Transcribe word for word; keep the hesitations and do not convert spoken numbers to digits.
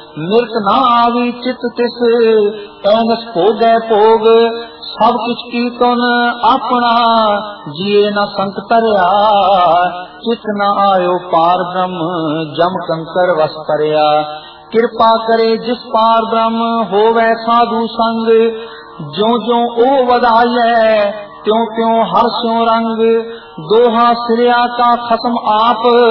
मिर्त ना आवी चित तिस ऐनस भोगै भोग सब किछ कीर्तन अपना जिए न संत तरया चित न आयो पार ब्रह्म जम कंकर वस करया कृपा करे जिस पार ब्रह्म होवे साधु संग ज्यों ज्यों ओ वधाइए त्यों त्यों हर स्यों रंग दोहा सिरिया का खत्म आप